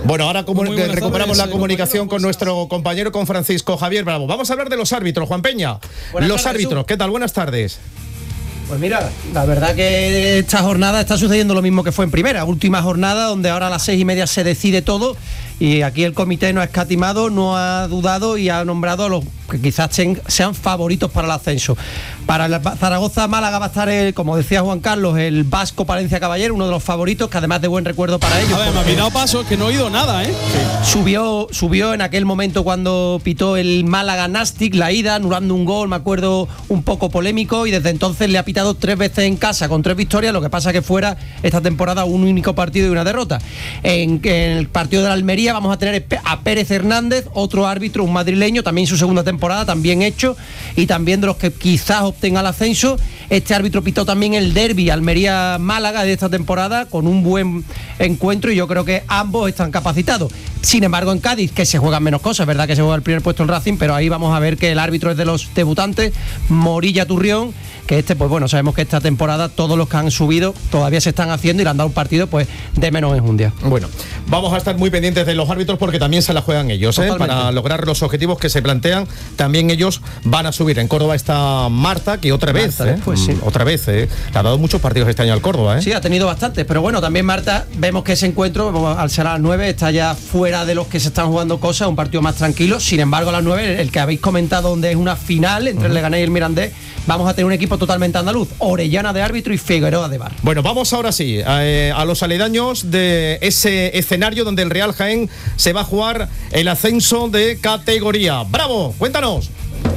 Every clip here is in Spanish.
Bueno, ahora recuperamos la comunicación con nuestro compañero, con Francisco Javier Bravo. Vamos a hablar de los árbitros, Juan Peña. Los árbitros, ¿qué tal? Buenas tardes. Pues mira, la verdad que esta jornada está sucediendo lo mismo que fue en primera, última jornada donde ahora a las 6:30 se decide todo y aquí el comité no ha escatimado, no ha dudado y ha nombrado a los que quizás sean favoritos para el ascenso. Para el Zaragoza-Málaga va a estar, como decía Juan Carlos, el Vasco Palencia Caballero, uno de los favoritos, que además de buen recuerdo para ellos. A ver, me ha dado paso, que no he oído nada, ¿eh? Sí. Subió en aquel momento cuando pitó el Málaga-Nastic, la ida, anulando un gol, me acuerdo, un poco polémico, y desde entonces le ha pitado 3 veces en casa con 3 victorias, lo que pasa que fuera esta temporada un único partido y una derrota. En el partido de la Almería vamos a tener a Pérez Hernández, otro árbitro, un madrileño, también su segunda temporada, también hecho, y también de los que quizás opten al ascenso. Este árbitro pitó también el derbi Almería-Málaga de esta temporada con un buen encuentro y yo creo que ambos están capacitados. Sin embargo, en Cádiz, que se juegan menos cosas, verdad que se juega el primer puesto en Racing, pero ahí vamos a ver que el árbitro es de los debutantes, Morilla Turrión, que pues bueno, sabemos que esta temporada todos los que han subido todavía se están haciendo y le han dado un partido pues de menos enjundia. Bueno, vamos a estar muy pendientes de los árbitros porque también se la juegan ellos, para lograr los objetivos que se plantean. También ellos van a subir. En Córdoba está Marta, que otra vez, pues sí. Le ha dado muchos partidos este año al Córdoba, Sí, ha tenido bastantes, pero bueno, también Marta, vemos que ese encuentro, al ser a las 9, está ya fuera de los que se están jugando cosas, un partido más tranquilo. Sin embargo, a las 9, el que habéis comentado, donde es una final entre el Leganés y el Mirandés, vamos a tener un equipo totalmente andaluz, Orellana de árbitro y Figueroa de VAR. Bueno, vamos ahora sí a los aledaños de ese escenario donde el Real Jaén se va a jugar el ascenso de categoría. ¡Bravo! Cuéntanos.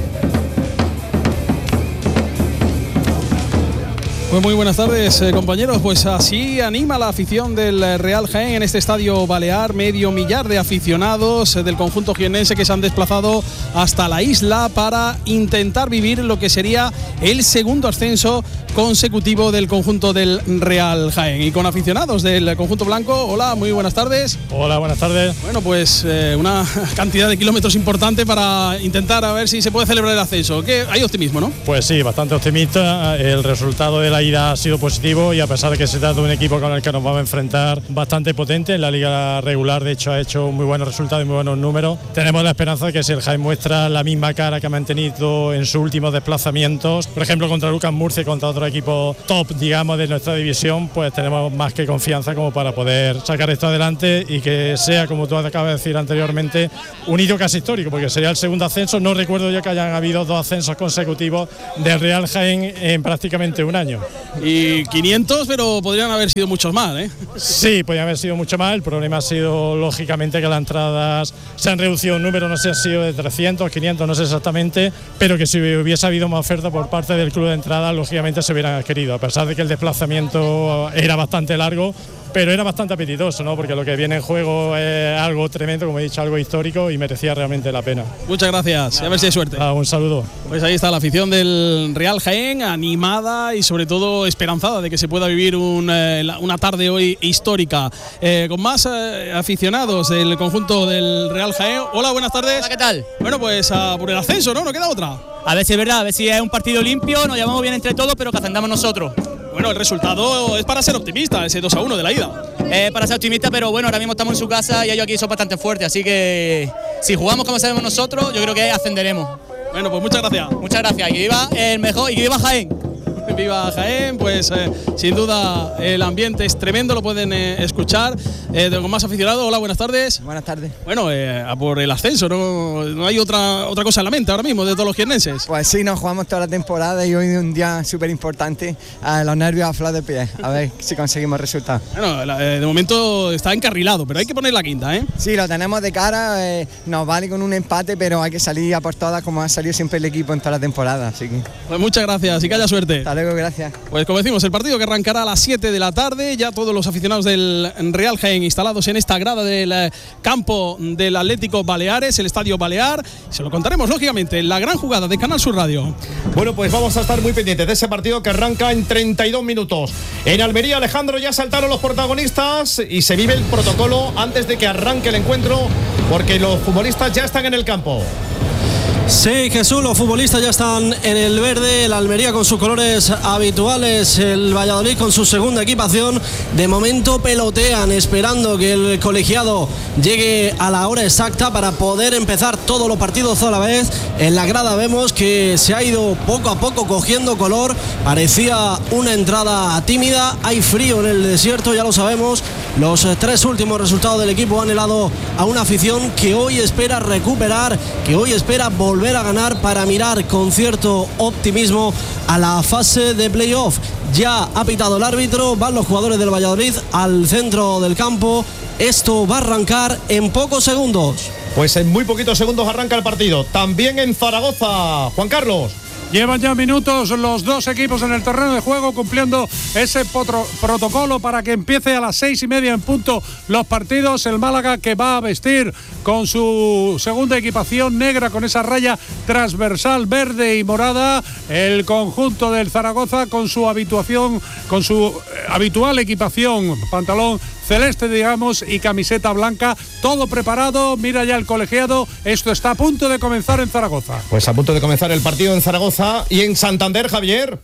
Pues muy buenas tardes, compañeros. Pues así anima la afición del Real Jaén en este estadio balear, medio millar de aficionados del conjunto jiennense que se han desplazado hasta la isla para intentar vivir lo que sería el segundo ascenso consecutivo del conjunto del Real Jaén. Y con aficionados del conjunto blanco, hola, muy buenas tardes. Hola, buenas tardes. Bueno, pues una cantidad de kilómetros importante para intentar a ver si se puede celebrar el ascenso. ¿Qué? Hay optimismo, ¿no? Pues sí, bastante optimista. El resultado de la ida ha sido positivo y a pesar de que se trata de un equipo con el que nos vamos a enfrentar bastante potente en la liga regular, de hecho ha hecho muy buenos resultados y muy buenos números, tenemos la esperanza de que si el Jaén muestra la misma cara que ha mantenido en sus últimos desplazamientos, por ejemplo contra Lucas Murcia y contra otro equipo top, digamos, de nuestra división, pues tenemos más que confianza como para poder sacar esto adelante y que sea, como tú acabas de decir anteriormente, un hito casi histórico, porque sería el segundo ascenso. No recuerdo yo que hayan habido 2 ascensos consecutivos del Real Jaén en prácticamente un año. Y 500, pero podrían haber sido muchos más, ¿eh? Sí, podrían haber sido mucho más. El problema ha sido, lógicamente, que las entradas se han reducido en número, no sé si ha sido de 300, 500, no sé exactamente, pero que si hubiese habido más oferta por parte del club de entrada, lógicamente se hubieran querido, a pesar de que el desplazamiento era bastante largo, pero era bastante apetitoso, ¿no? Porque lo que viene en juego es algo tremendo, como he dicho, algo histórico y merecía realmente la pena. Muchas gracias, a ver si hay suerte. Un saludo. Pues ahí está la afición del Real Jaén, animada y sobre todo esperanzada de que se pueda vivir una tarde hoy histórica. Con más aficionados del conjunto del Real Jaén. Hola, buenas tardes. Hola, ¿qué tal? Bueno, pues por el ascenso, ¿no? No queda otra. A ver si es verdad, a ver si es un partido limpio, nos llevamos bien entre todos, pero que ascendamos nosotros. Bueno, el resultado es para ser optimista, ese 2-1 de la ida. Para ser optimista, pero bueno, ahora mismo estamos en su casa y ellos aquí son bastante fuertes, así que si jugamos como sabemos nosotros, yo creo que ascenderemos. Bueno, pues muchas gracias. Muchas gracias, y que viva el mejor y que viva Jaén. Viva Jaén, pues sin duda el ambiente es tremendo, lo pueden escuchar. Con más aficionados, hola, buenas tardes. Buenas tardes. Bueno, a por el ascenso, no hay otra cosa en la mente ahora mismo de todos los jiennenses. Pues sí, nos jugamos toda la temporada y hoy es un día súper importante. Los nervios a flor de pie, a ver si conseguimos resultados. Bueno, de momento está encarrilado, pero hay que poner la quinta, ¿eh? Sí, lo tenemos de cara, nos vale con un empate, pero hay que salir a por todas como ha salido siempre el equipo en toda la temporada, así que... Pues muchas gracias y que haya suerte. Hasta luego, gracias. Pues como decimos, el partido que arrancará a las 7 de la tarde, ya todos los aficionados del Real Jaén instalados en esta grada del campo del Atlético Baleares, el Estadio Balear. Se lo contaremos, lógicamente, en la gran jugada de Canal Sur Radio. Bueno, pues vamos a estar muy pendientes de ese partido que arranca en 32 minutos. En Almería, Alejandro, ya saltaron los protagonistas y se vive el protocolo antes de que arranque el encuentro, porque los futbolistas ya están en el campo. Sí, Jesús, los futbolistas ya están en el verde, el Almería con sus colores habituales, el Valladolid con su segunda equipación. De momento pelotean, esperando que el colegiado llegue a la hora exacta para poder empezar todos los partidos a la vez. En la grada vemos que se ha ido poco a poco cogiendo color, parecía una entrada tímida, hay frío en el desierto, ya lo sabemos. Los 3 últimos resultados del equipo han helado a una afición que hoy espera recuperar, que hoy espera volver a ganar para mirar con cierto optimismo a la fase de playoff. Ya ha pitado el árbitro, van los jugadores del Valladolid al centro del campo. Esto va a arrancar en pocos segundos. Pues en muy poquitos segundos arranca el partido. También en Zaragoza, Juan Carlos. Llevan ya minutos los dos equipos en el terreno de juego cumpliendo ese protocolo para que empiece a las 6:30 en punto los partidos. El Málaga, que va a vestir con su segunda equipación negra con esa raya transversal verde y morada. El conjunto del Zaragoza con su habitual equipación, pantalón celeste, digamos, y camiseta blanca, todo preparado. Mira ya el colegiado, esto está a punto de comenzar en Zaragoza. Pues a punto de comenzar el partido en Zaragoza. Y en Santander, Javier.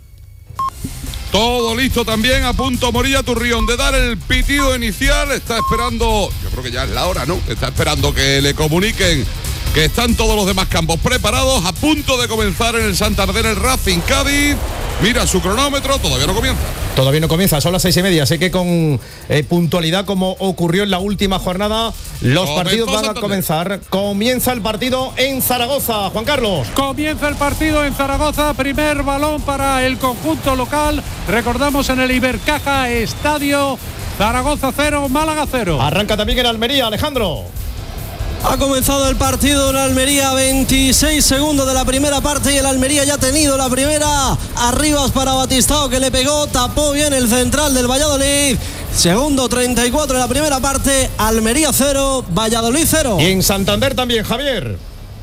Todo listo también, a punto Morilla Turrión de dar el pitido inicial. Está esperando, yo creo que ya es la hora, ¿no? Está esperando que le comuniquen que están todos los demás campos preparados. A punto de comenzar en el Santander el Racing Cádiz. Mira su cronómetro, todavía no comienza. Todavía no comienza, son las 6:30, así que con puntualidad, como ocurrió en la última jornada, los partidos van a comenzar. Comienza el partido en Zaragoza, Juan Carlos. Comienza el partido en Zaragoza, primer balón para el conjunto local. Recordamos en el Ibercaja Estadio, Zaragoza 0, Málaga 0. Arranca también en Almería, Alejandro. Ha comenzado el partido en Almería, 26 segundos de la primera parte y el Almería ya ha tenido la primera. Arribas para Batistao, que le pegó, tapó bien el central del Valladolid. Segundo 34 de la primera parte, Almería 0, Valladolid 0. Y en Santander también, Javier.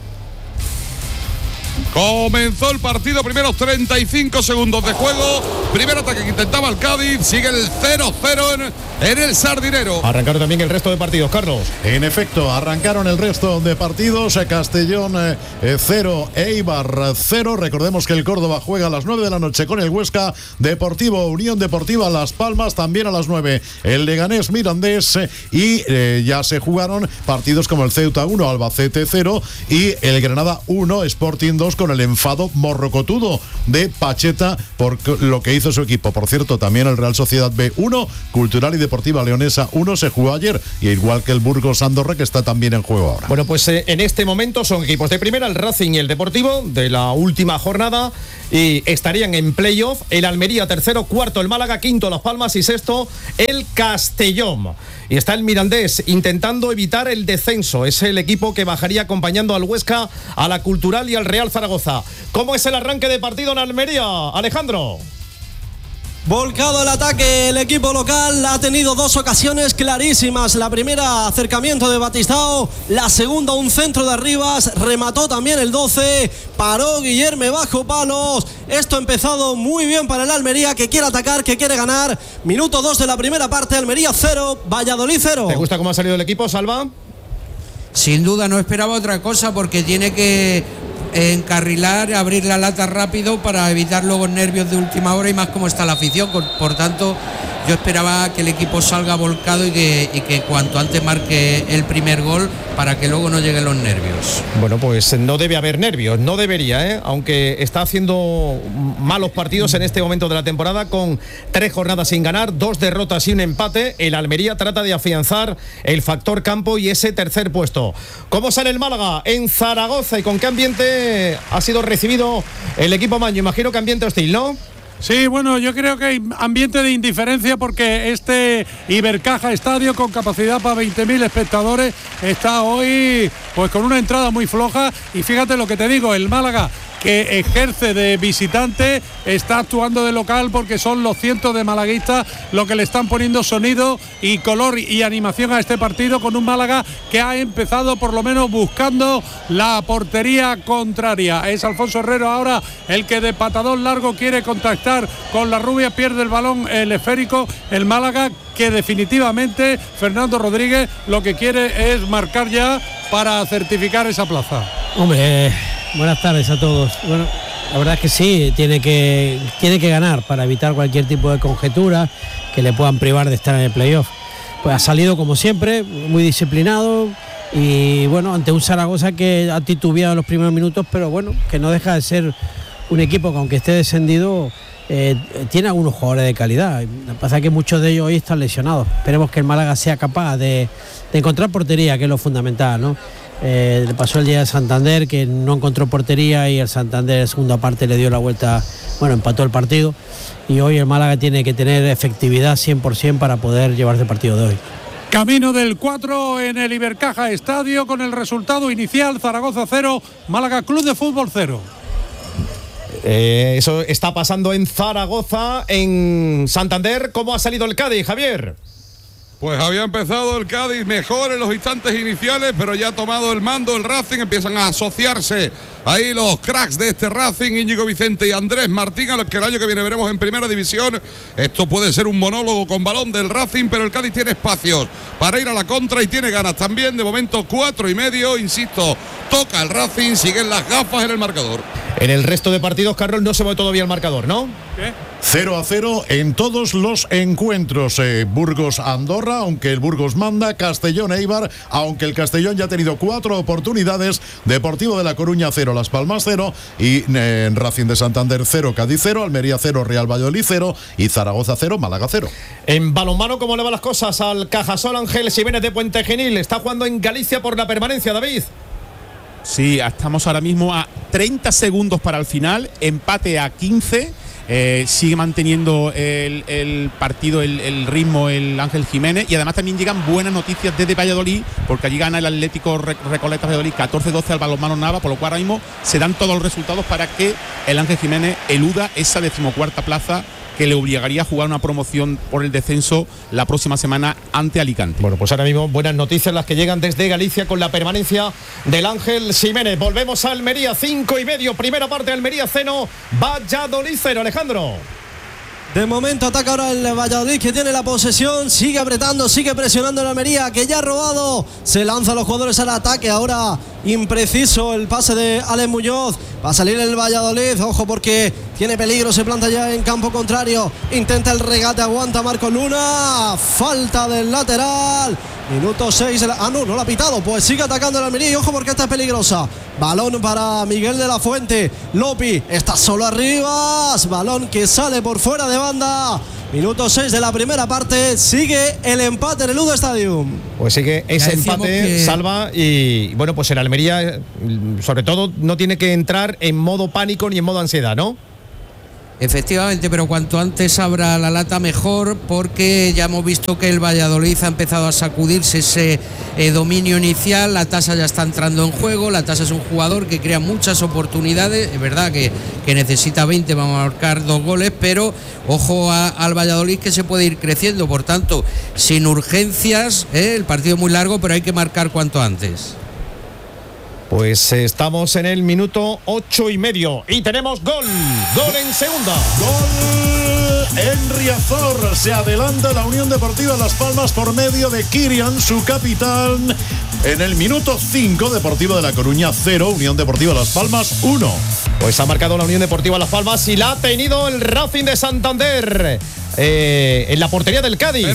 Comenzó el partido, primeros 35 segundos de juego. Primer ataque que intentaba el Cádiz. Sigue el 0-0 en el Sardinero. Arrancaron también el resto de partidos, Carlos. En efecto, arrancaron el resto de partidos. Castellón 0, Eibar 0. Recordemos que el Córdoba juega a las 9 de la noche con el Huesca. Deportivo Unión Deportiva Las Palmas también a las 9. El Leganés Mirandés y ya se jugaron partidos como el Ceuta 1, Albacete 0 y el Granada 1, Sporting 2 con el enfado morrocotudo de Pacheta por lo que hizo su equipo. Por cierto, también el Real Sociedad B 1, Cultural y Deportiva Leonesa 1 se jugó ayer, y igual que el Burgos Andorra, que está también en juego ahora. Bueno, pues en este momento son equipos de primera, el Racing y el Deportivo, de la última jornada, y estarían en playoff. El Almería tercero, cuarto el Málaga, quinto Las Palmas y sexto el Castellón. Y está el Mirandés intentando evitar el descenso. Es el equipo que bajaría acompañando al Huesca, a la Cultural y al Real Zaragoza. ¿Cómo es el arranque de partido en Almería, Alejandro? Volcado el ataque, el equipo local ha tenido dos ocasiones clarísimas. La primera, acercamiento de Batistao. La segunda, un centro de Arribas. Remató también el 12. Paró Guillerme bajo palos. Esto ha empezado muy bien para el Almería, que quiere atacar, que quiere ganar. Minuto 2 de la primera parte. Almería 0, Valladolid 0. ¿Te gusta cómo ha salido el equipo, Salva? Sin duda, no esperaba otra cosa, porque tiene que encarrilar, abrir la lata rápido para evitar luego nervios de última hora, y más como está la afición. Por tanto, yo esperaba que el equipo salga volcado y que cuanto antes marque el primer gol para que luego no lleguen los nervios. Bueno, pues no debe haber nervios, no debería, aunque está haciendo malos partidos en este momento de la temporada, con 3 jornadas sin ganar, 2 derrotas y un empate. El Almería trata de afianzar el factor campo y ese tercer puesto. ¿Cómo sale el Málaga en Zaragoza y con qué ambiente ha sido recibido el equipo maño? Imagino que ambiente hostil, ¿no? Sí, bueno, yo creo que hay ambiente de indiferencia, porque este Ibercaja Estadio, con capacidad para 20.000 espectadores, está hoy pues con una entrada muy floja. Y fíjate lo que te digo, el Málaga, que ejerce de visitante, está actuando de local, porque son los cientos de malaguistas los que le están poniendo sonido y color y animación a este partido, con un Málaga que ha empezado por lo menos buscando la portería contraria. Es Alfonso Herrero ahora el que de patadón largo quiere contactar con la rubia, pierde el balón, el esférico, el Málaga, que definitivamente Fernando Rodríguez lo que quiere es marcar ya para certificar esa plaza. Hombre, buenas tardes a todos. Bueno, la verdad es que sí, tiene que ganar para evitar cualquier tipo de conjetura que le puedan privar de estar en el playoff. Pues ha salido como siempre, muy disciplinado y bueno, ante un Zaragoza que ha titubeado en los primeros minutos, pero bueno, que no deja de ser un equipo que aunque esté descendido, tiene algunos jugadores de calidad. Lo que pasa es que muchos de ellos hoy están lesionados. Esperemos que el Málaga sea capaz de encontrar portería, que es lo fundamental, ¿no? Le pasó el día de Santander, que no encontró portería y el Santander en segunda parte le dio la vuelta, bueno, empató el partido. Y hoy el Málaga tiene que tener efectividad 100% para poder llevarse el partido de hoy. Camino del 4 en el Ibercaja Estadio con el resultado inicial: Zaragoza 0, Málaga Club de Fútbol 0. Eso está pasando en Zaragoza. En Santander, ¿cómo ha salido el Cádiz, Javier? Pues había empezado el Cádiz mejor en los instantes iniciales, pero ya ha tomado el mando el Racing. Empiezan a asociarse ahí los cracks de este Racing, Íñigo Vicente y Andrés Martín, a los que el año que viene veremos en primera división. Esto puede ser un monólogo con balón del Racing, pero el Cádiz tiene espacios para ir a la contra y tiene ganas también. De momento 4,5, insisto, toca el Racing, siguen las gafas en el marcador. En el resto de partidos, Carlos, no se ve todavía el marcador, ¿no? ¿Qué? 0-0 en todos los encuentros. Burgos-Andorra, aunque el Burgos manda. Castellón-Eibar, aunque el Castellón ya ha tenido 4 oportunidades. Deportivo de La Coruña 0, Las Palmas 0. Y Racing de Santander 0, Cádiz 0. Almería 0, Real Valladolid 0. Y Zaragoza 0, Málaga 0. En balonmano, ¿cómo le van las cosas al Cajasol Ángel Ximénez de Puente Genil? Está jugando en Galicia por la permanencia, David. Sí, estamos ahora mismo a 30 segundos para el final, empate a 15. Sigue manteniendo el partido, el ritmo, el Ángel Jiménez, y además también llegan buenas noticias desde Valladolid, porque allí gana el Atlético Recoletas Valladolid 14-12 al Balonmano Nava, por lo cual ahora mismo se dan todos los resultados para que el Ángel Jiménez eluda esa 14ª plaza que le obligaría a jugar una promoción por el descenso la próxima semana ante Alicante. Bueno, pues ahora mismo buenas noticias las que llegan desde Galicia con la permanencia del Ángel Ximénez. Volvemos a Almería, 5:30, primera parte, Almería 0, Valladolid 0, Alejandro. De momento ataca ahora el Valladolid, que tiene la posesión, sigue apretando, sigue presionando el Almería, que ya ha robado, se lanzan los jugadores al ataque, ahora impreciso el pase de Alex Muñoz, va a salir el Valladolid, ojo porque tiene peligro, se planta ya en campo contrario, intenta el regate, aguanta Marco Luna, falta del lateral, minuto 6, no lo ha pitado, pues sigue atacando el Almería y ojo porque esta es peligrosa. Balón para Miguel de la Fuente, Lopi está solo arriba, balón que sale por fuera de banda. Minuto 6 de la primera parte, sigue el empate en el Ludo Stadium. Pues sigue ese empate, Salva, y bueno, pues el Almería sobre todo no tiene que entrar en modo pánico ni en modo ansiedad, ¿no? Efectivamente, pero cuanto antes abra la lata mejor, porque ya hemos visto que el Valladolid ha empezado a sacudirse ese dominio inicial. La Tasa ya está entrando en juego. La Tasa es un jugador que crea muchas oportunidades, es verdad que necesita 20 para marcar 2 goles, pero ojo al Valladolid, que se puede ir creciendo, por tanto sin urgencias, el partido es muy largo, pero hay que marcar cuanto antes. Pues estamos en el minuto 8:30 y tenemos gol en segunda. Gol en Riazor, se adelanta la Unión Deportiva Las Palmas por medio de Kirian, su capitán. En el minuto 5, Deportivo de La Coruña 0, Unión Deportiva Las Palmas 1. Pues ha marcado la Unión Deportiva Las Palmas y la ha tenido el Racing de Santander en la portería del Cádiz.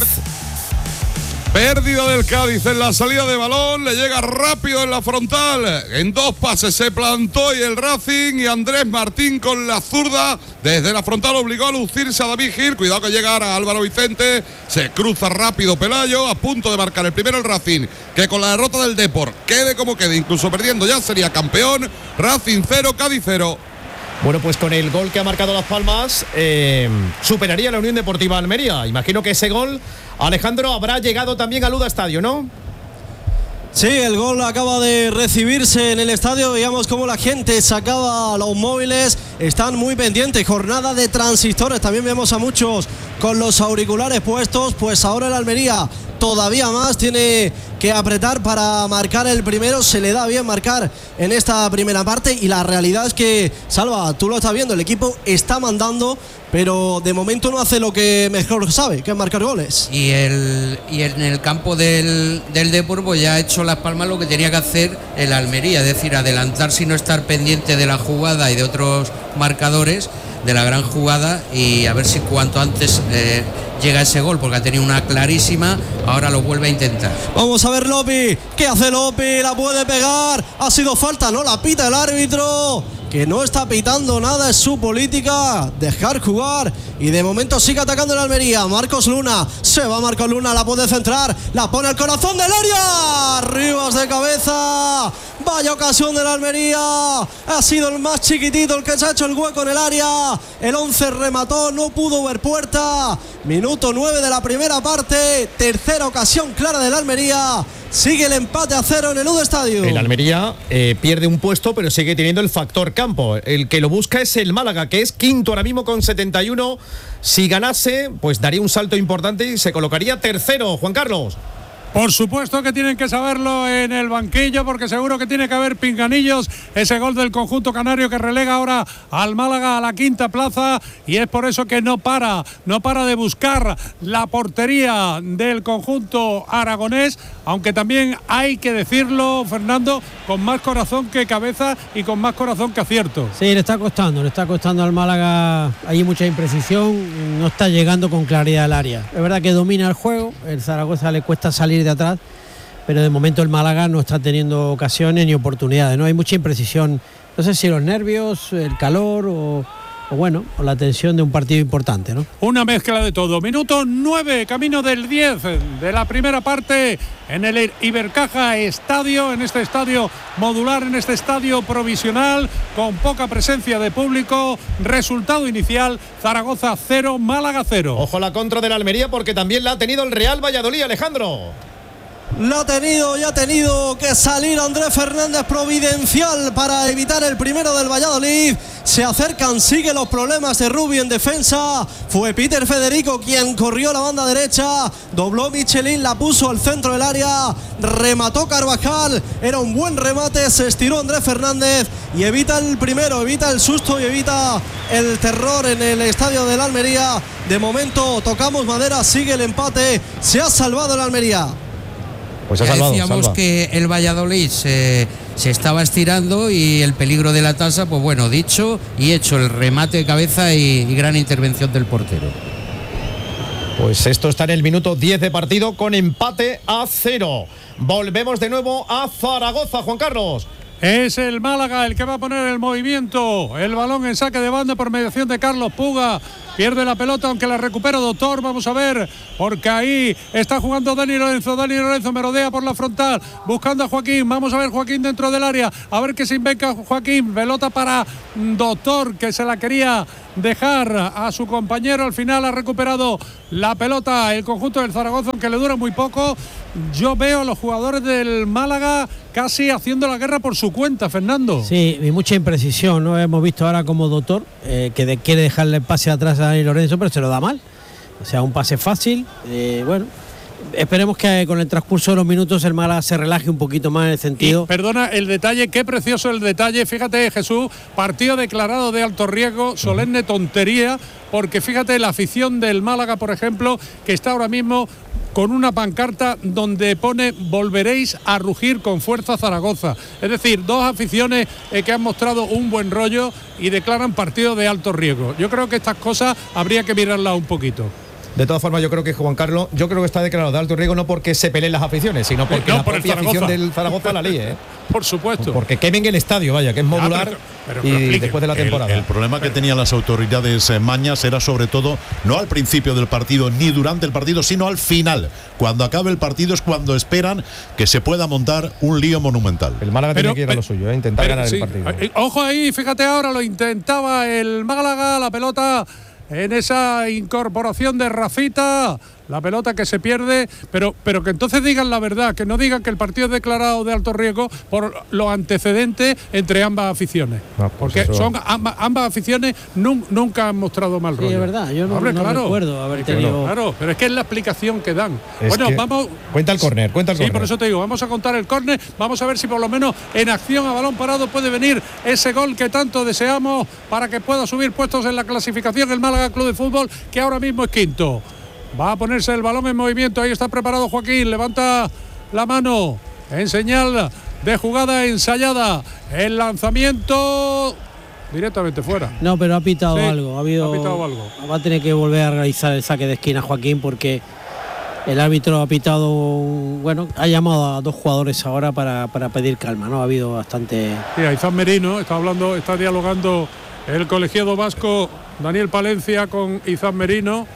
Pérdida del Cádiz en la salida de balón, le llega rápido en la frontal, en 2 pases se plantó y el Racing, y Andrés Martín con la zurda desde la frontal obligó a lucirse a David Gil. Cuidado que llega ahora Álvaro Vicente, se cruza rápido Pelayo, a punto de marcar el primero el Racing, que con la derrota del Depor, quede como quede, incluso perdiendo ya sería campeón. Racing 0, Cádiz 0. Bueno, pues con el gol que ha marcado Las Palmas, superaría la Unión Deportiva Almería. Imagino que ese gol, Alejandro, habrá llegado también al Luda Estadio, ¿no? Sí, el gol acaba de recibirse en el estadio. Veíamos cómo la gente sacaba los móviles, están muy pendientes. Jornada de transistores, también vemos a muchos con los auriculares puestos. Pues ahora el Almería todavía más, tiene que apretar para marcar el primero, se le da bien marcar en esta primera parte y la realidad es que, Salva, tú lo estás viendo, el equipo está mandando, pero de momento no hace lo que mejor sabe, que es marcar goles. Y en el campo del Depor pues ya ha hecho Las Palmas lo que tenía que hacer el Almería, es decir, adelantarse y no estar pendiente de la jugada y de otros marcadores, de la gran jugada, y a ver si cuanto antes llega ese gol, porque ha tenido una clarísima, ahora lo vuelve a intentar. Vamos a ver Lopi, ¿qué hace Lopi? La puede pegar, ha sido falta, no la pita el árbitro, que no está pitando nada, es su política, dejar jugar, y de momento sigue atacando el Almería. Marcos Luna, se va Marcos Luna, la puede centrar, la pone al corazón del área, Rivas de cabeza, vaya ocasión del Almería, ha sido el más chiquitito el que se ha hecho el hueco en el área, el 11 remató, no pudo ver puerta. Minuto 9 de la primera parte, tercera ocasión clara del Almería. Sigue el empate a 0 en el UD Estadio. El Almería pierde un puesto, pero sigue teniendo el factor campo. El que lo busca es el Málaga, que es quinto ahora mismo con 71. Si ganase, pues daría un salto importante y se colocaría tercero. Juan Carlos. Por supuesto que tienen que saberlo en el banquillo, porque seguro que tiene que haber pinganillos. Ese gol del conjunto canario que relega ahora al Málaga a la quinta plaza, y es por eso que no para de buscar la portería del conjunto aragonés, aunque también hay que decirlo, Fernando, con más corazón que cabeza y con más corazón que acierto. Sí, le está costando al Málaga, hay mucha imprecisión, no está llegando con claridad al área. Es verdad que domina el juego, el Zaragoza le cuesta salir de atrás, pero de momento el Málaga no está teniendo ocasiones ni oportunidades, ¿no? Hay mucha imprecisión, no sé si los nervios, el calor o la tensión de un partido importante, ¿no? Una mezcla de todo. Minuto 9, camino del 10 de la primera parte en el Ibercaja Estadio, en este estadio modular, en este estadio provisional, con poca presencia de público. Resultado inicial, Zaragoza 0, Málaga 0. Ojo la contra del Almería, porque también la ha tenido el Real Valladolid, Alejandro. La ha tenido y ha tenido que salir Andrés Fernández providencial para evitar el primero del Valladolid. Se acercan, sigue los problemas de Rubi en defensa. Fue Peter Federico quien corrió la banda derecha, dobló Michelin, la puso al centro del área, remató Carvajal, era un buen remate, se estiró Andrés Fernández y evita el primero, evita el susto y evita el terror en el estadio del Almería. De momento tocamos madera, sigue el empate, se ha salvado el Almería. Pues decíamos que el Valladolid se estaba estirando y el peligro de la tasa, pues bueno, dicho y hecho, el remate de cabeza y gran intervención del portero. Pues esto está en el minuto 10 de partido con empate a 0. Volvemos de nuevo a Zaragoza, Juan Carlos. Es el Málaga el que va a poner el movimiento. El balón en saque de banda por mediación de Carlos Puga. Pierde la pelota, aunque la recupera Doctor. Vamos a ver, porque ahí está jugando Dani Lorenzo. Dani Lorenzo merodea por la frontal, buscando a Joaquín. Vamos a ver Joaquín dentro del área. A ver qué se inventa Joaquín. Pelota para Doctor, que se la quería dejar a su compañero. Al final ha recuperado la pelota el conjunto del Zaragoza, aunque le dura muy poco. Yo veo a los jugadores del Málaga casi haciendo la guerra por su cuenta, Fernando. Sí, y mucha imprecisión, ¿no? Hemos visto ahora como Doctor que quiere dejarle el pase atrás a Dani Lorenzo, pero se lo da mal. O sea, un pase fácil. Esperemos que con el transcurso de los minutos el Málaga se relaje un poquito más en el sentido. Y perdona el detalle, qué precioso el detalle. Fíjate, Jesús, partido declarado de alto riesgo, solemne tontería, porque fíjate la afición del Málaga, por ejemplo, que está ahora mismo con una pancarta donde pone "volveréis a rugir con fuerza Zaragoza". Es decir, dos aficiones que han mostrado un buen rollo y declaran partido de alto riesgo. Yo creo que estas cosas habría que mirarlas un poquito. De todas formas, yo creo que Juan Carlos, está declarado de alto riesgo no porque se peleen las aficiones, sino porque la propia afición del Zaragoza la líe. Por supuesto. Porque quemen el estadio, vaya, que es modular y después de la temporada. El problema que tenían las autoridades mañas era sobre todo no al principio del partido ni durante el partido, sino al final. Cuando acabe el partido es cuando esperan que se pueda montar un lío monumental. El Málaga tiene que ir a lo suyo, intentar ganar el partido. Ojo ahí, fíjate ahora, lo intentaba el Málaga, la pelota en esa incorporación de Rafita, la pelota que se pierde, pero que entonces digan la verdad, que no digan que el partido es declarado de alto riesgo por los antecedentes entre ambas aficiones. Porque son ambas aficiones nunca han mostrado mal rollo. Sí, es verdad, yo no recuerdo haber tenido... Claro, pero es que es la explicación que dan. Vamos... Cuenta el córner, Sí, por eso te digo, vamos a contar el córner, vamos a ver si por lo menos en acción a balón parado puede venir ese gol que tanto deseamos para que pueda subir puestos en la clasificación el Málaga Club de Fútbol, que ahora mismo es quinto. Va a ponerse el balón en movimiento, ahí está preparado Joaquín, levanta la mano en señal de jugada ensayada. El lanzamiento directamente fuera. No, pero ha pitado algo. Ha pitado algo. Va a tener que volver a realizar el saque de esquina Joaquín, porque el árbitro ha pitado, ha llamado a dos jugadores ahora para pedir calma, ¿no? Ha habido bastante... Sí, Izan Merino está dialogando el colegiado vasco Daniel Palencia con Izan Merino.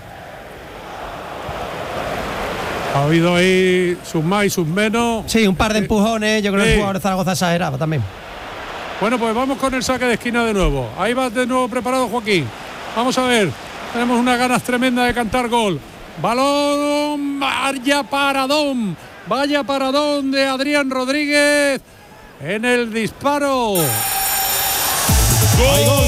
Ha habido ahí sus más y sus menos. Sí, un par de empujones. Yo creo que el jugador de Zaragoza exageraba también. Bueno, pues vamos con el saque de esquina de nuevo. Ahí va de nuevo preparado Joaquín. Vamos a ver. Tenemos unas ganas tremendas de cantar gol. Balón, vaya paradón de Adrián Rodríguez en el disparo. ¡Gol!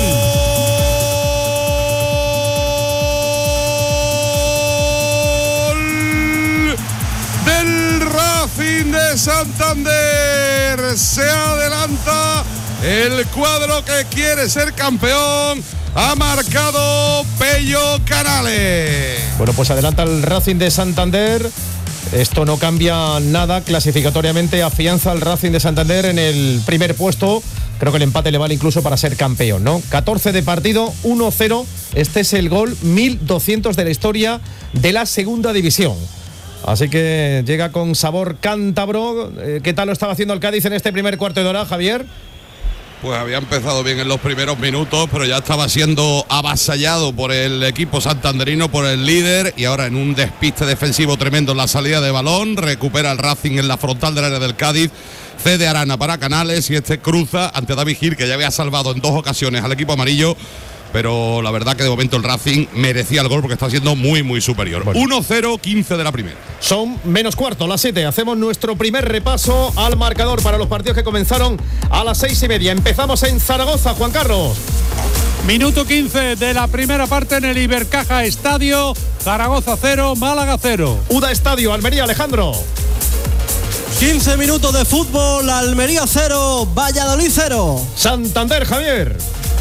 Del Racing de Santander. Se adelanta el cuadro que quiere ser campeón. Ha marcado Pello Canales. Bueno, pues adelanta el Racing de Santander. Esto no cambia nada clasificatoriamente. Afianza al Racing de Santander en el primer puesto. Creo que el empate le vale incluso para ser campeón, ¿no? 14 de partido, 1-0. Este es el gol 1200 de la historia de la segunda división. Así que llega con sabor cántabro. ¿Qué tal lo estaba haciendo el Cádiz en este primer cuarto de hora, Javier? Pues había empezado bien en los primeros minutos, pero ya estaba siendo avasallado por el equipo santanderino, por el líder, y ahora en un despiste defensivo tremendo en la salida de balón, recupera el Racing en la frontal del área del Cádiz, cede Arana para Canales y este cruza ante David Gil, que ya había salvado en 2 ocasiones al equipo amarillo. Pero la verdad que de momento el Racing merecía el gol porque está siendo muy, muy superior. Bueno. 1-0, 15 de la primera. Son menos cuarto, las 7. Hacemos nuestro primer repaso al marcador para los partidos que comenzaron a las 6:30. Empezamos en Zaragoza, Juan Carlos. Minuto 15 de la primera parte en el Ibercaja Estadio. Zaragoza 0, Málaga 0. UDA Estadio, Almería, Alejandro. 15 minutos de fútbol, Almería 0, Valladolid 0. Santander, Javier.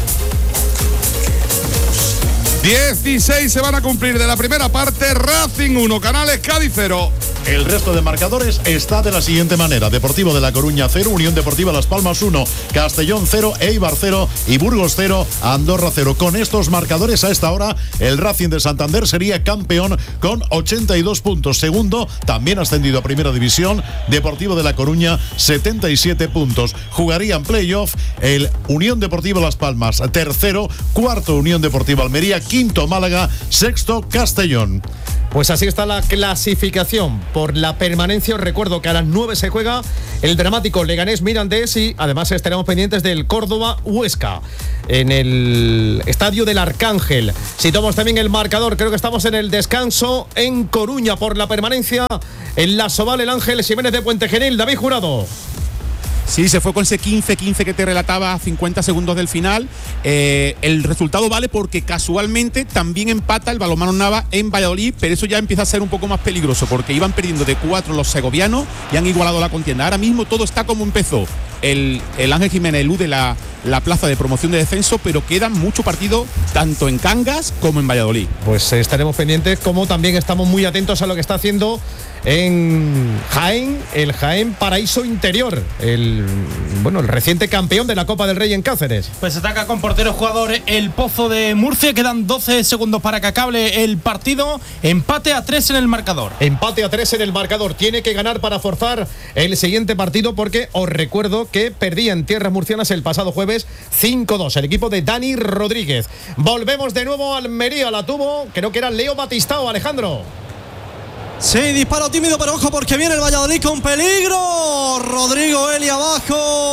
16 se van a cumplir de la primera parte. Racing 1, Canales, Cádiz 0. El resto de marcadores está de la siguiente manera: Deportivo de La Coruña 0, Unión Deportiva Las Palmas 1, Castellón 0, Eibar 0 y Burgos 0, Andorra 0. Con estos marcadores a esta hora, el Racing de Santander sería campeón con 82 puntos. Segundo, también ascendido a Primera División, Deportivo de La Coruña, 77 puntos. Jugarían playoff el Unión Deportiva Las Palmas, tercero, cuarto Unión Deportiva Almería, quinto Málaga, sexto Castellón. Pues así está la clasificación por la permanencia. Os recuerdo que a las 9 se juega el dramático Leganés Mirandés y además estaremos pendientes del Córdoba Huesca en el estadio del Arcángel. Situamos también el marcador, creo que estamos en el descanso en Coruña por la permanencia en la Soval el Ángel Ximénez de Puente Genil. David Jurado. Sí, se fue con ese 15-15 que te relataba a 50 segundos del final. El resultado vale porque casualmente también empata el Balonmano Nava en Valladolid, pero eso ya empieza a ser un poco más peligroso porque iban perdiendo de 4 los segovianos y han igualado la contienda. Ahora mismo todo está como empezó. El Ángel Jiménez elude la plaza de promoción de descenso, pero quedan muchos partidos tanto en Cangas como en Valladolid. Pues estaremos pendientes, como también estamos muy atentos a lo que está haciendo en Jaén, el Jaén Paraíso Interior, el reciente campeón de la Copa del Rey en Cáceres. Pues ataca con porteros jugadores el Pozo de Murcia. Quedan 12 segundos para que acabe el partido. Empate a 3 en el marcador. Empate a 3 en el marcador. Tiene que ganar para forzar el siguiente partido porque os recuerdo que perdía en tierras murcianas el pasado jueves 5-2 el equipo de Dani Rodríguez. Volvemos de nuevo a Almería. La tuvo, creo que era Leo Batistao, Alejandro. Sí, disparo tímido, pero ojo porque viene el Valladolid con peligro. Rodrigo Eli abajo.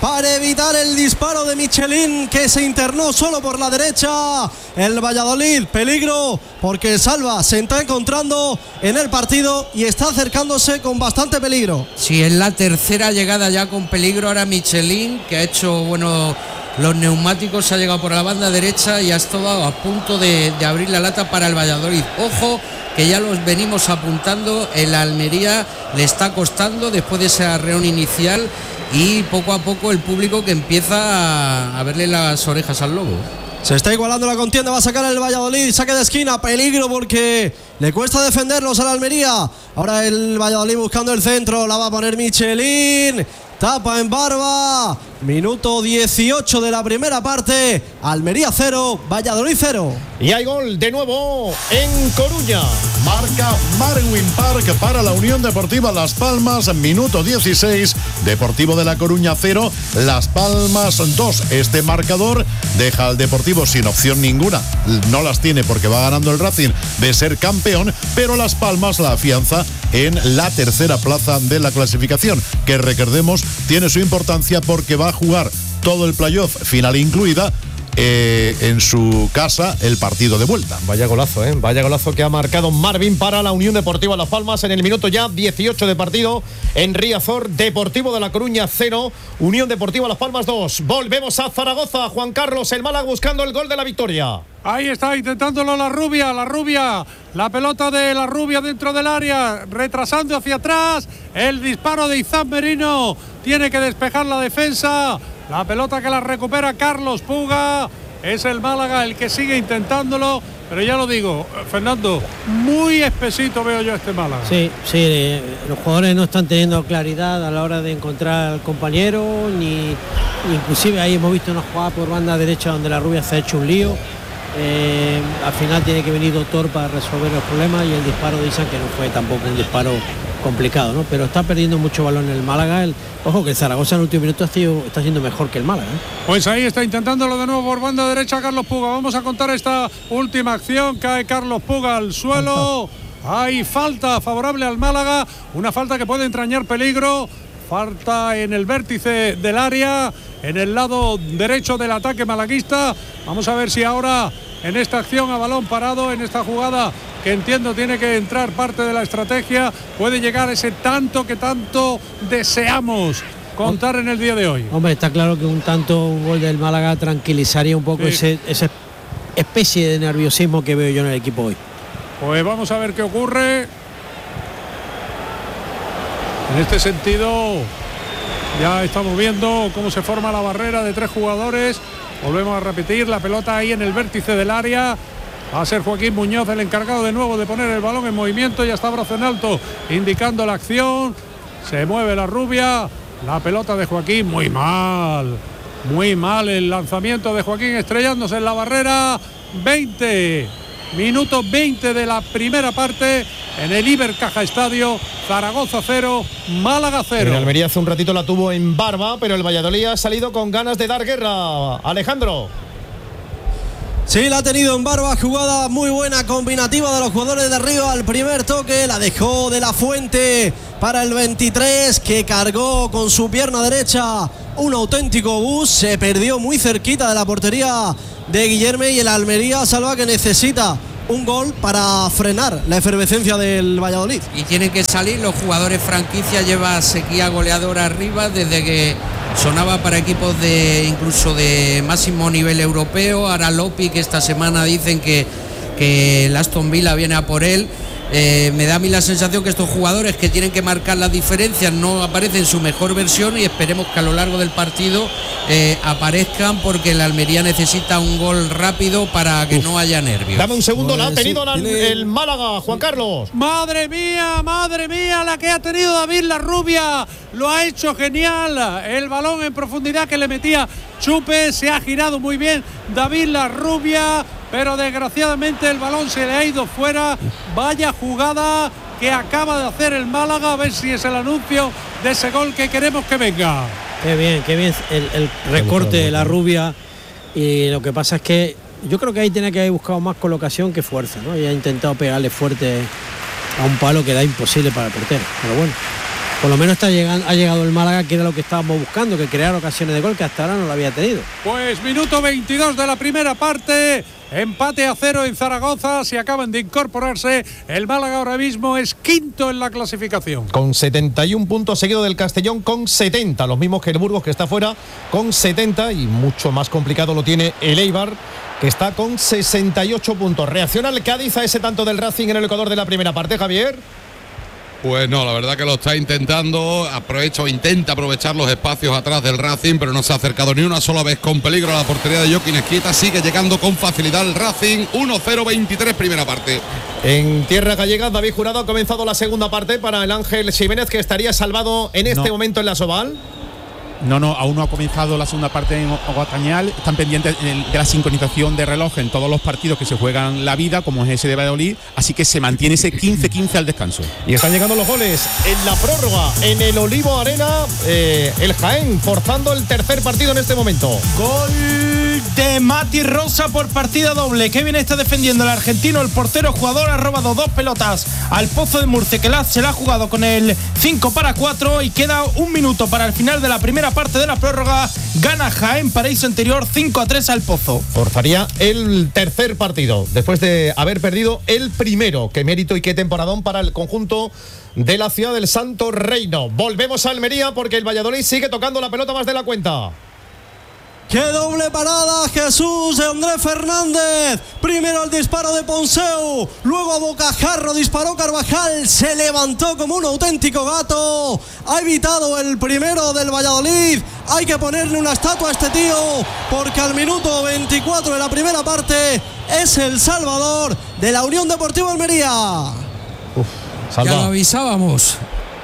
para evitar el disparo de Michelin, que se internó solo por la derecha. El Valladolid, peligro, porque Salva se está encontrando en el partido y está acercándose con bastante peligro. Sí, es la tercera llegada ya con peligro. Ahora Michelin, que ha hecho, los neumáticos, ha llegado por la banda derecha y ha estado a punto de abrir la lata para el Valladolid. Ojo, que ya los venimos apuntando, el Almería le está costando después de ese arreón inicial y poco a poco el público que empieza a verle las orejas al lobo. Se está igualando la contienda, va a sacar el Valladolid, saque de esquina, peligro porque le cuesta defenderlos al Almería. Ahora el Valladolid buscando el centro, la va a poner Michelin, tapa en Barba. Minuto 18 de la primera parte, Almería 0, Valladolid 0. Y hay gol de nuevo en Coruña. Marca Marwin Park para la Unión Deportiva Las Palmas, minuto 16, Deportivo de La Coruña 0, Las Palmas 2. Este marcador deja al Deportivo sin opción ninguna, no las tiene porque va ganando el Racing de ser campeón, pero Las Palmas la afianza en la tercera plaza de la clasificación, que recordemos tiene su importancia porque va a jugar todo el playoff, final incluida, en su casa el partido de vuelta. Vaya golazo, vaya golazo que ha marcado Marvin para la Unión Deportiva Las Palmas en el minuto ya 18 de partido en Riazor. Deportivo de La Coruña 0, Unión Deportiva Las Palmas 2. Volvemos a Zaragoza. Juan Carlos, el Málaga buscando el gol de la victoria. Ahí está intentándolo la Rubia, la pelota de la Rubia dentro del área, retrasando hacia atrás, el disparo de Izan Merino, tiene que despejar la defensa, la pelota que la recupera Carlos Puga, es el Málaga el que sigue intentándolo, pero ya lo digo, Fernando, muy espesito veo yo este Málaga. Sí, los jugadores no están teniendo claridad a la hora de encontrar al compañero, ni inclusive ahí hemos visto una jugada por banda derecha donde la Rubia se ha hecho un lío. Al final tiene que venir Doctor para resolver los problemas y el disparo de Isan, que no fue tampoco un disparo complicado, ¿no? Pero está perdiendo mucho balón en el Málaga. Ojo que el Zaragoza en el último minuto está siendo mejor que el Málaga, ¿eh? Pues ahí está intentándolo de nuevo por banda derecha Carlos Puga. Vamos a contar esta última acción. Cae Carlos Puga al suelo. Hay falta favorable al Málaga, una falta que puede entrañar peligro. Falta en el vértice del área, en el lado derecho del ataque malaguista. Vamos a ver si ahora en esta acción a balón parado, en esta jugada que entiendo tiene que entrar parte de la estrategia, puede llegar ese tanto que tanto deseamos contar en el día de hoy. Hombre, está claro que un gol del Málaga tranquilizaría un poco esa especie de nerviosismo que veo yo en el equipo hoy. Pues vamos a ver qué ocurre. En este sentido, ya estamos viendo cómo se forma la barrera de 3 jugadores. Volvemos a repetir, la pelota ahí en el vértice del área. Va a ser Joaquín Muñoz el encargado de nuevo de poner el balón en movimiento. Ya está brazo en alto indicando la acción. Se mueve la Rubia. La pelota de Joaquín, muy mal el lanzamiento de Joaquín, estrellándose en la barrera. Minuto 20 de la primera parte en el Ibercaja Estadio. Zaragoza 0, Málaga 0. El Almería hace un ratito la tuvo en Barba, pero el Valladolid ha salido con ganas de dar guerra. Alejandro. Sí, la ha tenido en Barba, jugada muy buena, combinativa de los jugadores de arriba al primer toque, la dejó de la Fuente para el 23, que cargó con su pierna derecha un auténtico bus, se perdió muy cerquita de la portería de Guillerme y el Almería salva que necesita un gol para frenar la efervescencia del Valladolid. Y tienen que salir los jugadores franquicia, lleva sequía goleadora arriba desde que sonaba para equipos de incluso de máximo nivel europeo. Ahora Lopi, que esta semana dicen que el Aston Villa viene a por él. Me da a mí la sensación que estos jugadores que tienen que marcar las diferencias no aparecen en su mejor versión y esperemos que a lo largo del partido aparezcan, porque el Almería necesita un gol rápido para que no haya nervios. Dame un segundo, la ha tenido el Málaga, Juan Carlos. Madre mía, la que ha tenido David La Rubia, lo ha hecho genial, el balón en profundidad que le metía Chupe, se ha girado muy bien David La Rubia, pero desgraciadamente el balón se le ha ido fuera. Vaya jugada que acaba de hacer el Málaga, a ver si es el anuncio de ese gol que queremos que venga. Qué bien el recorte de La Rubia, y lo que pasa es que yo creo que ahí tiene que haber buscado más colocación que fuerza, ¿no? Y ha intentado pegarle fuerte a un palo que da imposible para el portero, pero bueno. por lo menos ha llegado el Málaga, que era lo que estábamos buscando, que crear ocasiones de gol, que hasta ahora no lo había tenido. Pues minuto 22 de la primera parte, empate a 0 en Zaragoza, si acaban de incorporarse, el Málaga ahora mismo es quinto en la clasificación. Con 71 puntos, seguido del Castellón con 70, los mismos que el Burgos, que está fuera, con 70, y mucho más complicado lo tiene el Eibar, que está con 68 puntos. ¿Reacciona el Cádiz a ese tanto del Racing en el Ecuador de la primera parte, Javier? Pues no, la verdad que lo está intentando, intenta aprovechar los espacios atrás del Racing, pero no se ha acercado ni una sola vez con peligro a la portería de Joaquín Esquita. Sigue llegando con facilidad el Racing, 1-0-23 primera parte. En tierra gallega, David Jurado, ha comenzado la segunda parte para el Ángel Jiménez, que estaría salvado en este momento en la Soval. No, aún no ha comenzado la segunda parte en Otañal. Están pendientes de la sincronización de reloj en todos los partidos que se juegan la vida, como es ese de Valladolid. Así que se mantiene ese 15-15 al descanso. Y están llegando los goles en la prórroga, en el Olivo Arena. El Jaén forzando el tercer partido en este momento. Gol de Mati Rosa por partida doble. Qué bien está defendiendo el argentino. El portero jugador ha robado 2 pelotas al Pozo de Murcia, que se la ha jugado con el 5-4 y queda un minuto para el final de la primera parte de la prórroga. Gana Jaén Paraíso Interior 5-3 al Pozo. Forzaría el tercer partido después de haber perdido el primero. Qué mérito y qué temporadón para el conjunto de la ciudad del Santo Reino. Volvemos a Almería porque el Valladolid sigue tocando la pelota más de la cuenta. ¡Qué doble parada, Jesús, de Andrés Fernández! Primero el disparo de Ponseu, luego a bocajarro disparó Carvajal, se levantó como un auténtico gato, ha evitado el primero del Valladolid. Hay que ponerle una estatua a este tío, porque al minuto 24 de la primera parte es el salvador de la Unión Deportiva Almería. Ya lo avisábamos.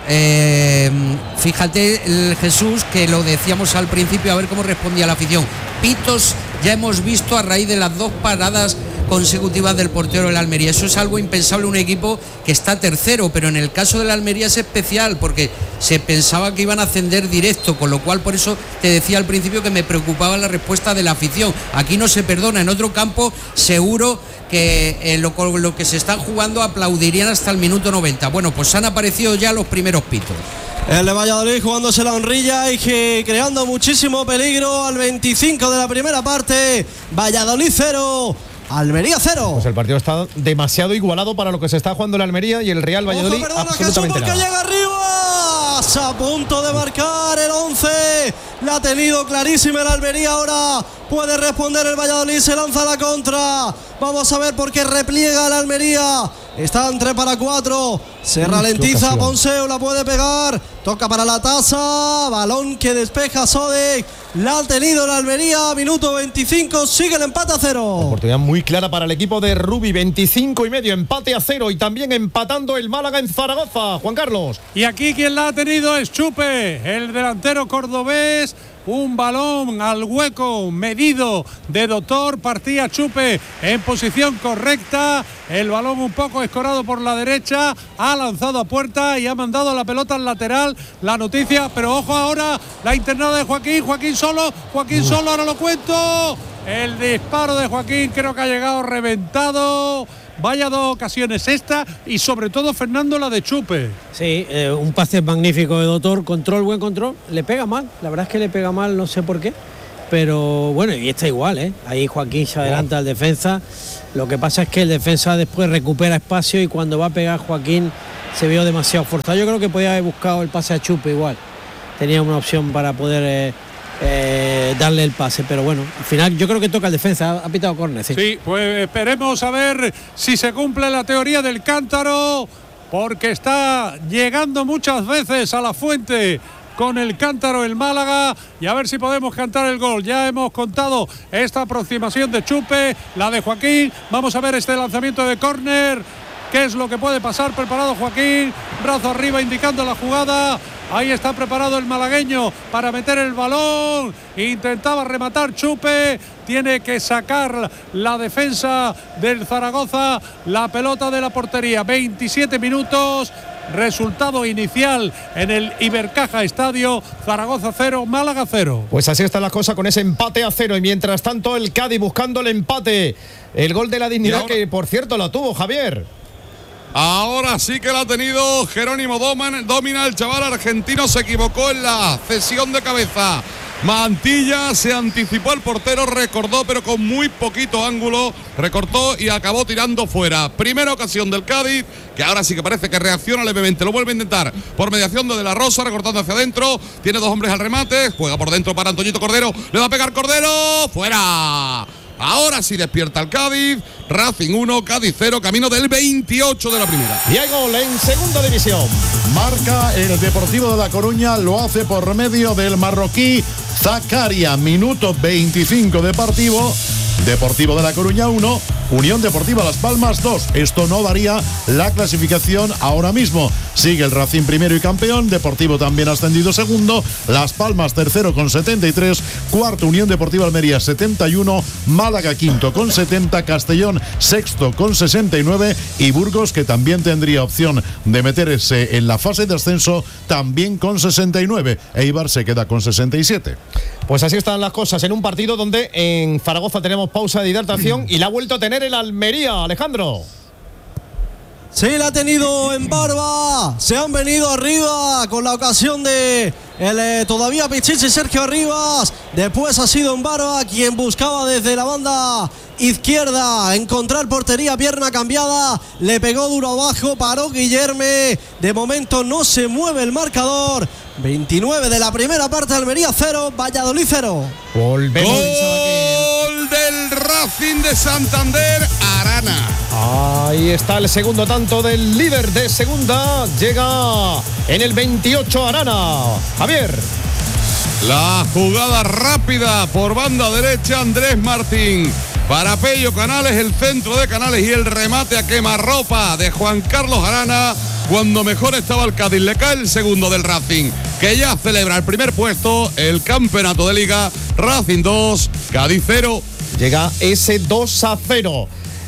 Fíjate el Jesús, que lo decíamos al principio, a ver cómo respondía la afición. Pitos ya hemos visto a raíz de las 2 paradas consecutivas del portero del Almería. Eso es algo impensable en un equipo que está tercero, pero en el caso del Almería es especial porque se pensaba que iban a ascender directo, con lo cual por eso te decía al principio que me preocupaba la respuesta de la afición. Aquí no se perdona, en otro campo seguro que lo que se están jugando aplaudirían hasta el minuto 90. Bueno, pues han aparecido ya los primeros pitos. El de Valladolid jugándose la honrilla y creando muchísimo peligro al 25 de la primera parte. Valladolid 0, Almería 0. Pues el partido está demasiado igualado para lo que se está jugando en Almería y el Real Valladolid absolutamente nada. Que llega arriba, a punto de marcar el 11. La ha tenido clarísima el Almería. Ahora puede responder el Valladolid, se lanza a la contra. Vamos a ver por qué repliega el Almería. Están 3-4. Se ralentiza Ponseu, la puede pegar. Toca para la tasa. Balón que despeja Sodek. La ha tenido la Almería. Minuto 25. Sigue el empate a 0. Oportunidad muy clara para el equipo de Rubi. 25,5. Empate a 0. Y también empatando el Málaga en Zaragoza. Juan Carlos. Y aquí quien la ha tenido es Chupe, el delantero cordobés. Un balón al hueco medido de Doctor, partía Chupe en posición correcta, el balón un poco escorado por la derecha, ha lanzado a puerta y ha mandado la pelota al lateral. La noticia, pero ojo ahora, la internada de Joaquín solo, ahora lo cuento. El disparo de Joaquín creo que ha llegado reventado. Vaya 2 ocasiones esta y sobre todo, Fernando, la de Chupe. Sí, un pase magnífico de Doctor, buen control, le pega mal, la verdad es que le pega mal, no sé por qué, pero bueno, y está igual, ahí Joaquín se adelanta al defensa, lo que pasa es que el defensa después recupera espacio y cuando va a pegar Joaquín se vio demasiado forzado. Yo creo que podía haber buscado el pase a Chupe igual, tenía una opción para poder darle el pase, pero bueno, al final yo creo que toca el defensa, ha pitado córner. Sí, pues esperemos a ver si se cumple la teoría del cántaro, porque está llegando muchas veces a la fuente con el cántaro el Málaga, y a ver si podemos cantar el gol. Ya hemos contado esta aproximación de Chupe, la de Joaquín, vamos a ver este lanzamiento de córner, qué es lo que puede pasar. Preparado Joaquín, brazo arriba indicando la jugada. Ahí está preparado el malagueño para meter el balón. Intentaba rematar Chupe. Tiene que sacar la defensa del Zaragoza la pelota de la portería. 27 minutos. Resultado inicial en el Ibercaja Estadio. Zaragoza 0, Málaga 0. Pues así está la cosa con ese empate a 0. Y mientras tanto el Cádiz buscando el empate. El gol de la dignidad, que por cierto la tuvo Javier. Ahora sí que la ha tenido Jerónimo Domina, el chaval argentino se equivocó en la cesión de cabeza. Mantilla se anticipó al portero, recordó pero con muy poquito ángulo, recortó y acabó tirando fuera. Primera ocasión del Cádiz, que ahora sí que parece que reacciona levemente, lo vuelve a intentar por mediación de la Rosa, recortando hacia adentro, tiene 2 hombres al remate, juega por dentro para Antoñito Cordero, le va a pegar Cordero, fuera. Ahora sí despierta el Cádiz, Racing 1, Cádiz 0, camino del 28 de la primera. Y hay gol en segunda división. Marca el Deportivo de La Coruña, lo hace por medio del marroquí Zakaria, minuto 25 de partido. Deportivo de La Coruña 1, Unión Deportiva Las Palmas 2. Esto no varía la clasificación ahora mismo. Sigue el Racing primero y campeón, Deportivo también ascendido segundo, Las Palmas tercero con 73, cuarto Unión Deportiva Almería 71, Málaga quinto con 70, Castellón sexto con 69 y Burgos, que también tendría opción de meterse en la fase de ascenso, también con 69. Eibar se queda con 67. Pues así están las cosas en un partido donde en Zaragoza tenemos pausa de hidratación y la ha vuelto a tener el Almería, Alejandro. Sí, la ha tenido en Barba. Se han venido arriba con la ocasión de el todavía Pichichi Sergio Arribas. Después ha sido en Barba quien buscaba desde la banda izquierda encontrar portería, pierna cambiada, le pegó duro abajo, paró Guillerme. De momento no se mueve el marcador. 29 de la primera parte, Almería 0, Valladolid 0. Volvemos. Gol del Racing de Santander, Arana. Ahí está el segundo tanto del líder de segunda. Llega en el 28 Arana. Javier. La jugada rápida por banda derecha, Andrés Martín. Para Pello Canales, el centro de Canales y el remate a quemarropa de Juan Carlos Arana. Cuando mejor estaba el Cádiz, le cae el segundo del Racing, que ya celebra el primer puesto, el campeonato de Liga. Racing 2, Cádiz 0. Llega ese 2-0.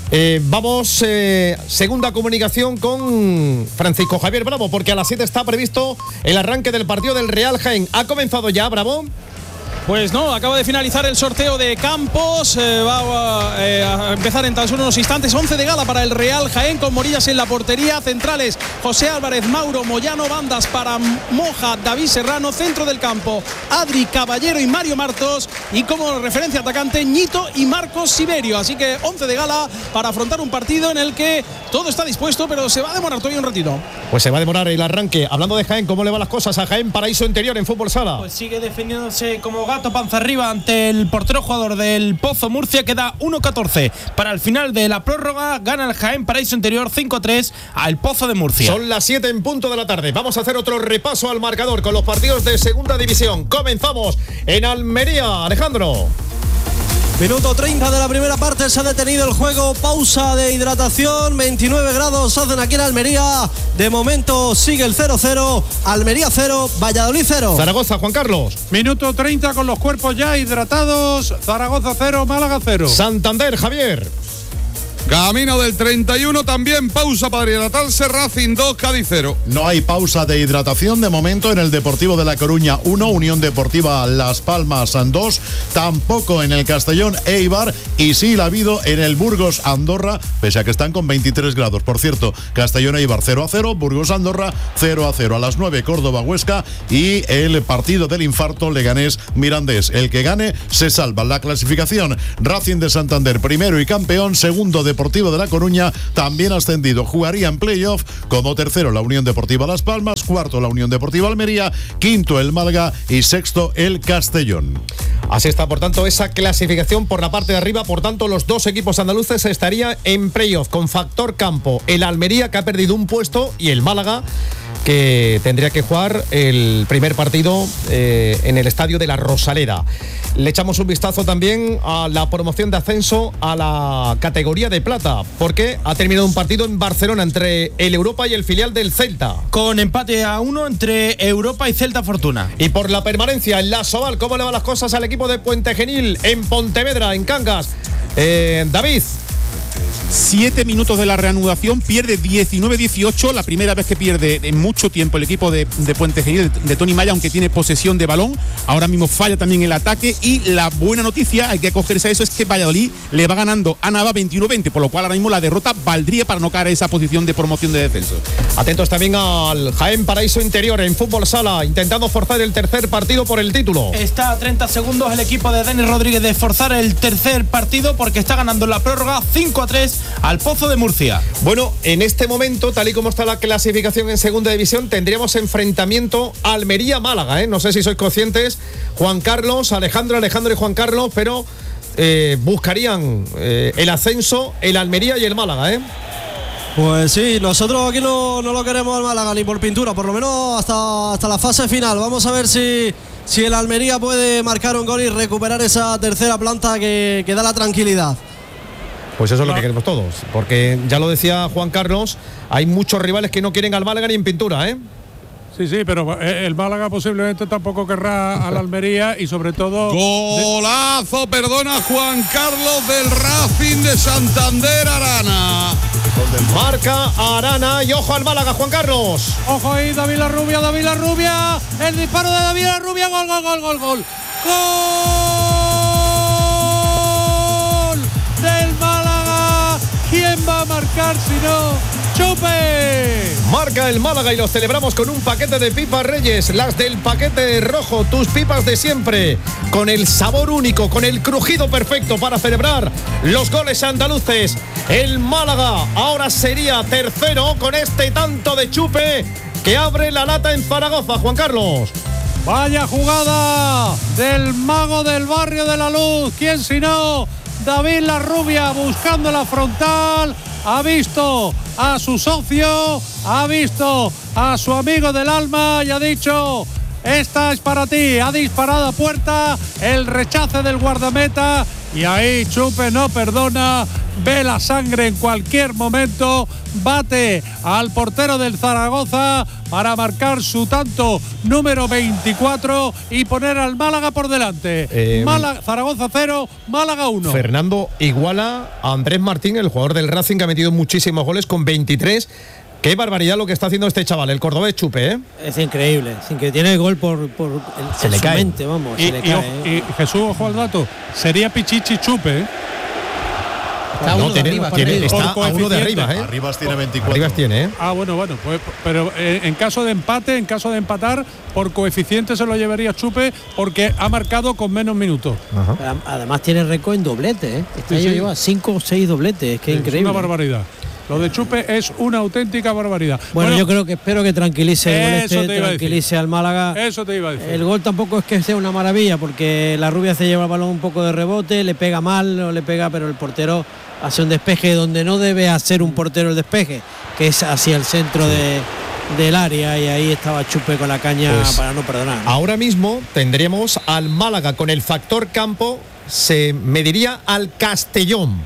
Vamos, segunda comunicación con Francisco Javier Bravo, porque a las 7 está previsto el arranque del partido del Real Jaén. ¿Ha comenzado ya, Bravo? Pues no, acaba de finalizar el sorteo de campos. Va a empezar en tan solo unos instantes. 11 de gala para el Real Jaén, con Morillas en la portería. Centrales: José Álvarez, Mauro Moyano. Bandas para Moja, David Serrano. Centro del campo: Adri Caballero y Mario Martos. Y como referencia atacante, Ñito y Marcos Siberio. Así que 11 de gala para afrontar un partido en el que todo está dispuesto, pero se va a demorar todavía un ratito. Pues se va a demorar el arranque. Hablando de Jaén, ¿cómo le van las cosas a Jaén Paraíso Interior en fútbol sala? Pues sigue defendiéndose como gato panza arriba ante el portero jugador del Pozo Murcia. Queda 1-14 para el final de la prórroga. Gana el Jaén Paraíso Interior 5-3 al Pozo de Murcia. Son las 7 en punto de la tarde. Vamos a hacer otro repaso al marcador con los partidos de segunda división. Comenzamos en Almería, Alejandro. Minuto 30 de la primera parte, se ha detenido el juego, pausa de hidratación, 29 grados hacen aquí en Almería. De momento sigue el 0-0, Almería 0, Valladolid 0. Zaragoza, Juan Carlos. Minuto 30 con los cuerpos ya hidratados, Zaragoza 0, Málaga 0. Santander, Javier. Camino del 31 también, pausa para hidratarse, Racing 2, Cádiz 0. No hay pausa de hidratación de momento en el Deportivo de La Coruña 1, Unión Deportiva Las Palmas 2, tampoco en el Castellón Eibar, y sí la ha habido en el Burgos Andorra, pese a que están con 23 grados. Por cierto, Castellón Eibar 0-0, Burgos Andorra 0-0. A las 9 Córdoba Huesca y el partido del infarto Leganés Mirandés. El que gane se salva. La clasificación: Racing de Santander primero y campeón, segundo Deportivo de La Coruña también ascendido, jugaría en playoff, como tercero la Unión Deportiva Las Palmas, cuarto la Unión Deportiva Almería, quinto el Málaga y sexto el Castellón. Así está, por tanto, esa clasificación por la parte de arriba. Por tanto, los dos equipos andaluces estarían en playoff con factor campo. El Almería, que ha perdido un puesto, y el Málaga, que tendría que jugar el primer partido en el estadio de la Rosaleda. Le echamos un vistazo también a la promoción de ascenso a la categoría de plata, porque ha terminado un partido en Barcelona entre el Europa y el filial del Celta. Con empate a 1 entre Europa y Celta Fortuna. Y por la permanencia en la Sobal, ¿cómo le van las cosas al equipo de Puente Genil en Pontevedra, en Cangas? David. 7 minutos de la reanudación, pierde 19-18, la primera vez que pierde en mucho tiempo el equipo de Puente Genil, de Tony Maya, aunque tiene posesión de balón. Ahora mismo falla también el ataque, y la buena noticia, hay que acogerse a eso, es que Valladolid le va ganando a Nava 21-20, por lo cual ahora mismo la derrota valdría para no caer a esa posición de promoción de descenso. Atentos también al Jaén Paraíso Interior en fútbol sala, intentando forzar el tercer partido por el título. Está a 30 segundos el equipo de Denis Rodríguez de forzar el tercer partido, porque está ganando la prórroga 5-3 al Pozo de Murcia. Bueno, en este momento, tal y como está la clasificación en segunda división, tendríamos enfrentamiento Almería-Málaga, ¿eh? No sé si sois conscientes, Juan Carlos, Alejandro y Juan Carlos, pero buscarían el ascenso el Almería y el Málaga, ¿eh? Pues sí, nosotros aquí no lo queremos al Málaga ni por pintura, por lo menos hasta la fase final. Vamos a ver si el Almería puede marcar un gol y recuperar esa tercera planta que da la tranquilidad. Pues eso es lo que queremos todos, porque ya lo decía Juan Carlos, hay muchos rivales que no quieren al Málaga ni en pintura, ¿eh? Sí, pero el Málaga posiblemente tampoco querrá al Almería, y sobre todo... Golazo, perdona, Juan Carlos, del Racing de Santander, Arana. Marca Arana y ojo al Málaga, Juan Carlos. Ojo ahí, David Larrubia, el disparo de David Larrubia, gol. ¡Gol del Málaga! ¿Quién va a marcar si no Chupe? Marca el Málaga y lo celebramos con un paquete de pipas Reyes, las del paquete rojo, tus pipas de siempre, con el sabor único, con el crujido perfecto para celebrar los goles andaluces. El Málaga ahora sería tercero con este tanto de Chupe que abre la lata en Zaragoza, Juan Carlos. Vaya jugada del mago del barrio de la Luz, ¿quién si no? David Larrubia buscando la frontal, ha visto a su socio, ha visto a su amigo del alma y ha dicho: esta es para ti. Ha disparado a puerta, el rechace del guardameta, y ahí Chupe no perdona, ve la sangre en cualquier momento, bate al portero del Zaragoza para marcar su tanto número 24 y poner al Málaga por delante. Zaragoza 0, Málaga 1. Fernando iguala a Andrés Martín, el jugador del Racing, que ha metido muchísimos goles con 23. Qué barbaridad lo que está haciendo este chaval, el cordobés Chupe, ¿eh? Es increíble, sin que tiene el gol se le cae. Mente, vamos, se le cae. Y Jesús, ojo al dato, sería Pichichi Chupe, ¿eh? Está uno de arriba, está a uno de arriba, ¿eh? Arribas tiene 24. Arribas tiene, ¿eh? Bueno, pues, pero en caso de empate, en caso de empatar, por coeficiente se lo llevaría Chupe, porque ha marcado con menos minutos. Además tiene récord en doblete, ¿eh? Este año lleva 5 o 6 dobletes, es que es increíble. Es una barbaridad. Lo de Chupe es una auténtica barbaridad. Bueno, yo espero que tranquilice el gol tranquilice al Málaga. Eso te iba a decir. El gol tampoco es que sea una maravilla, porque la Rubia se lleva el balón un poco de rebote, le pega mal, no le pega, pero el portero hace un despeje donde no debe hacer un portero el despeje, que es hacia el centro del área, y ahí estaba Chupe con la caña para no perdonar, ¿no? Ahora mismo tendremos al Málaga con el factor campo, se mediría al Castellón.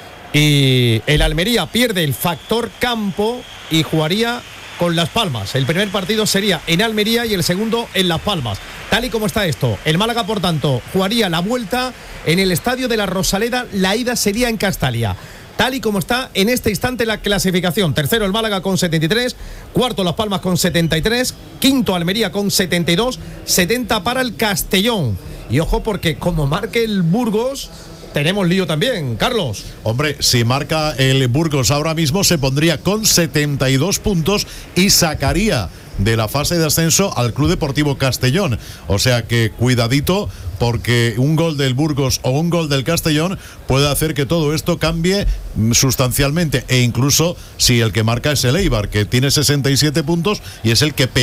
Y el Almería pierde el factor campo y jugaría con Las Palmas. El primer partido sería en Almería y el segundo en Las Palmas. Tal y como está esto, el Málaga, por tanto, jugaría la vuelta en el estadio de la Rosaleda, la ida sería en Castalia. Tal y como está en este instante la clasificación. Tercero el Málaga con 73, cuarto Las Palmas con 73, quinto Almería con 72, 70 para el Castellón. Y ojo, porque como marque el Burgos, tenemos lío también, Carlos. Hombre, si marca el Burgos ahora mismo, se pondría con 72 puntos y sacaría de la fase de ascenso al Club Deportivo Castellón. O sea que cuidadito, porque un gol del Burgos o un gol del Castellón puede hacer que todo esto cambie sustancialmente, e incluso si el que marca es el Eibar, que tiene 67 puntos y es el que